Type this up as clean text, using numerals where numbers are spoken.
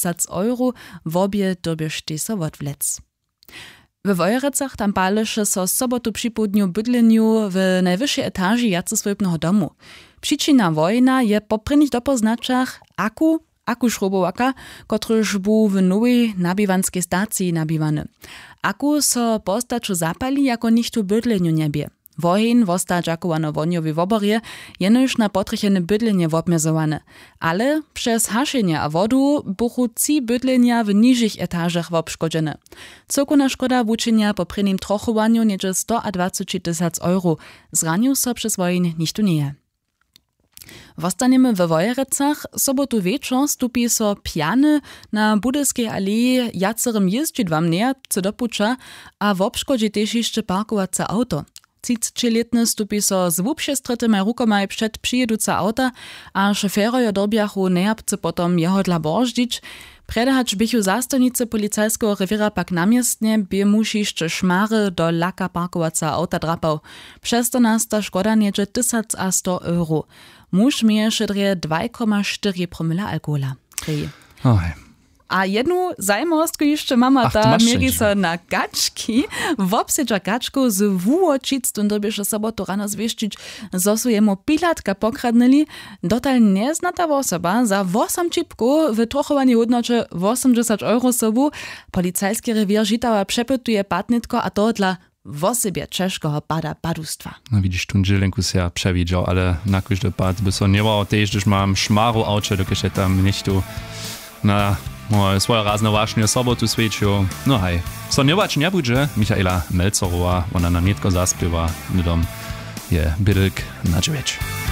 €, wobie dobieżty so odwlec. W Wojerecach tam paleše so sobotu připódniu bydleniu w najwyższej etaži jacoswojbnego domu. Przyczyna wojna je po prynnych dopoznaczach Aku šrobowaka, kotryż był w nowej nabiwanskiej stacji nabiwany. Aku so postaču zapali, jako nichtu bydleniu niebie. Wohin wosta dżakowano woniowi w oborie, jenoż na potrychene bydlenie wobmiezowane. Ale przez haszenie a wodu buchu ci bydlenia w niższych etażach wobszkodzene. Cokuna szkoda wuczynia po prynnym trochowaniu niedzie 120 €. Zranił so przez wojn nichtu nie. Wostaniemy w Wojerecach. Sobotu wieczor stupi so pjany na Budyskiej alei jacerym jeździdwam näher co dopucza, a wobszkodzi też jeszcze parkowace auto. 30-letny stupi so z wupšestrytymi rukomaj przed przyjeduca auta, a szoferojo dobiachu nejapce potom jeho dla bożdzić. Predahać bychu zastojnicy policajskiego rewiera pak namiestnie, by musi jeszcze szmary do laka parkowaca auta drapał. Przez to nasta szkoda niedzie 1100 €. Muž mieje šedrje 2,4 promila alkohola. A jednu zajmostku jeszcze mama ta mieri so na kaczki. Wopsedża kaczku z wuočic, tun dobieše sobotu rano zwieszczyć, zo su jemu pilatka pokradnili. Dotal nieznata osoba za 8 čipku w trochowaniu hodnocie 80 € sobu. Policajski rewier Žitava przepytuje patnitko, a to dla wosybie czeszkoho padustwa. No widzisz, tu dzielenku się przewidział, ale na każdy pad by so nie było też, gdyż mam szmaru aucie, dokiż tam nicht tu na swoje razne ważne sobotu świecił. No hej, soniować nie będzie Michaela Melcerowa, ona nam nietko zaspiewa, nudom je Bydlk na 9.